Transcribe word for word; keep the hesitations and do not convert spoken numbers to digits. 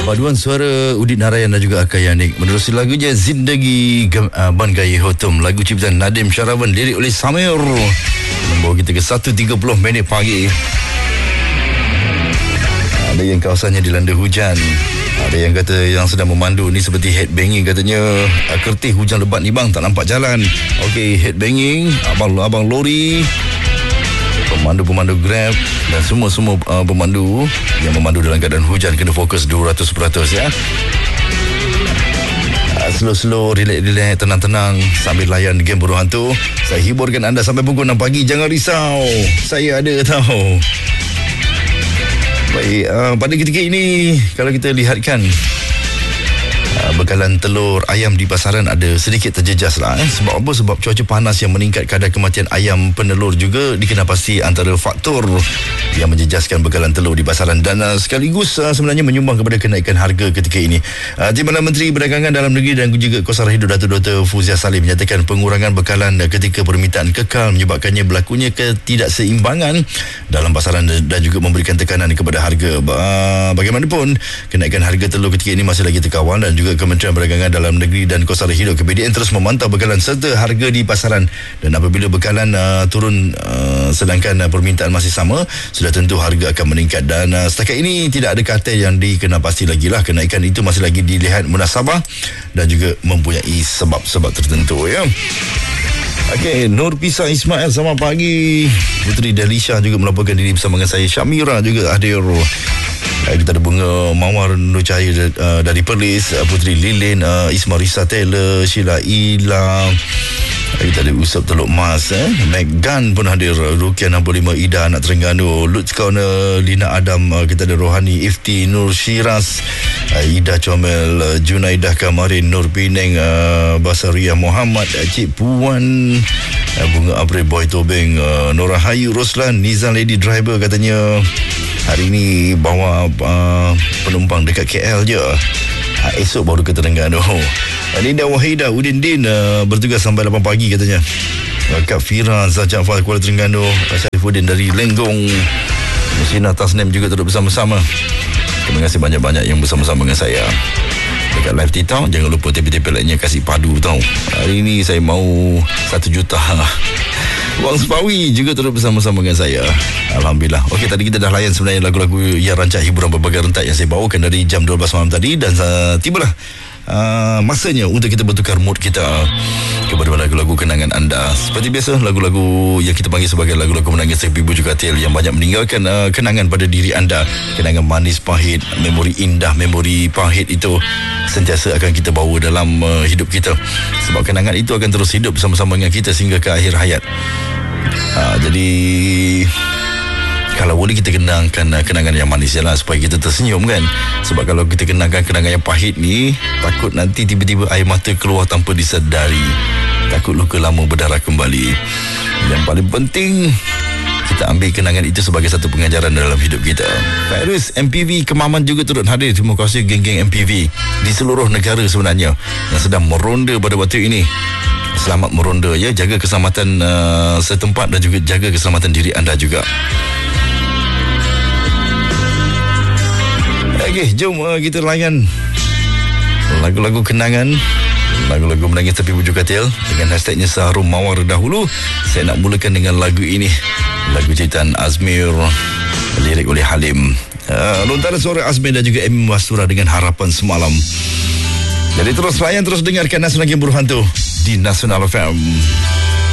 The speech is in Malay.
Paduan suara Udit Narayan dan juga Akay Yanik menerusi lagunya Zindagi uh, Ban Gaya Hotum, lagu ciptaan Nadim Syarawan, lirik oleh Samir, membawa kita ke satu tiga puluh minit pagi. Ada yang kawasannya dilanda hujan, ada yang kata yang sedang memandu ni seperti headbanging katanya. Kertih hujan lebat ni bang, tak nampak jalan. Okey, headbanging, abang-abang lori, pemandu-pemandu Grab dan semua-semua uh, pemandu yang memandu dalam keadaan hujan kena fokus dua ratus peratus ya. Uh, slow-slow, relax-relax, tenang-tenang sambil layan game Burung Hantu. Saya hiburkan anda sampai pukul enam pagi. Jangan risau, saya ada tahu. Baik, uh, pada ketika ini kalau kita lihatkan uh, bekalan telur ayam di pasaran ada sedikit terjejas lah eh. Sebab apa? Sebab cuaca panas yang meningkat kadar kematian ayam penelur juga dikenapasti antara faktor yang menjejaskan bekalan telur di pasaran dan uh, sekaligus uh, sebenarnya menyumbang kepada kenaikan harga ketika ini. uh, Timbalan Menteri Perdagangan Dalam Negeri dan juga Kosara Hidup Datuk Doktor Fuzia Salim menyatakan pengurangan bekalan uh, ketika permintaan kekal menyebabkannya berlakunya ketidakseimbangan dalam pasaran dan juga memberikan tekanan kepada harga. uh, Bagaimanapun, kenaikan harga telur ketika ini masih lagi terkawal dan juga Kementerian Perdagangan Dalam Negeri dan Kosara Hidup K P D N terus memantau bekalan serta harga di pasaran, dan apabila bekalan uh, turun uh, sedangkan uh, permintaan masih sama, sudah tentu harga akan meningkat. Dan uh, setakat ini tidak ada kartel yang dikenapasti lagi lah. Kenaikan itu masih lagi dilihat munasabah dan juga mempunyai sebab-sebab tertentu ya. Okey, Nur Pisa Ismail, selamat pagi. Puteri Delisha juga melaporkan diri bersama dengan saya. Syamira juga hadir. Kita ada Bunga Mawar Nur Cahaya uh, dari Perlis, uh, Puteri Lilin, uh, Ismarisa Taylor, Sheila Ila. Kita ada Usap Teluk Mas, eh? Megan pun hadir, Rukia enam puluh lima, Ida anak Terengganu, Lutz Corner, Lina Adam, uh, kita ada Rohani Ifti, Nur Shiraz, uh, Ida Comel, uh, Junaidah Kamarin, Nur Pineng, uh, Basaria Muhammad, uh, Cik Puan, uh, Bunga April, Boy Tobeng, uh, Nora Hayu Roslan, Nizam Lady Driver katanya hari ini bawa uh, penumpang dekat K L je. Uh, esok baru ke Terengganu. Linda Wahida Udin Din uh, bertugas sampai lapan pagi katanya. uh, Kak Fira Zajafar Kuala Terengganu, Syarifuddin dari Lenggong, Musina Tasnim juga terus bersama-sama. Terima kasih banyak-banyak yang bersama-sama dengan saya dekat live TikTok. Jangan lupa T P-T P lainnya kasih padu tau. Hari ini saya mau satu juta Wang Sepawi juga terus bersama-sama dengan saya. Alhamdulillah. Okey, tadi kita dah layan sebenarnya lagu-lagu yang rancak hiburan berbagai rentak yang saya bawakan dari jam dua belas malam tadi. Dan uh, tibalah uh, masanya untuk kita bertukar mood kita kepada lagu-lagu kenangan anda. Seperti biasa, lagu-lagu yang kita panggil sebagai lagu-lagu menangis Tepi Bujuk Katil yang banyak meninggalkan uh, kenangan pada diri anda. Kenangan manis, pahit, memori indah, memori pahit itu sentiasa akan kita bawa dalam uh, hidup kita. Sebab kenangan itu akan terus hidup bersama-sama dengan kita sehingga ke akhir hayat. Uh, jadi kalau boleh kita kenangkan uh, kenangan yang manis je lah, supaya kita tersenyum kan. Sebab kalau kita kenangkan kenangan yang pahit ni, takut nanti tiba-tiba air mata keluar tanpa disedari. Takut luka lama berdarah kembali. Yang paling penting, kita ambil kenangan itu sebagai satu pengajaran dalam hidup kita. Virus M P V Kemaman juga turut hadir. Terima kasih geng-geng M P V di seluruh negara sebenarnya yang sedang meronda pada waktu ini. Selamat meronda ya, jaga keselamatan uh, setempat dan juga jaga keselamatan diri anda juga. Okey, jom uh, kita layan lagu-lagu kenangan, lagu-lagu menangis tepi Bujuk Katil dengan hashtagnya Seharum Mawar. Dahulu saya nak mulakan dengan lagu ini, lagu ciptaan Azmir, lirik oleh Halim. uh, Lontaran suara Azmir dan juga Amy Mastura dengan Harapan Semalam. Jadi terus layan, terus dengarkan Nasional Game Burung Hantu di Nasional F M.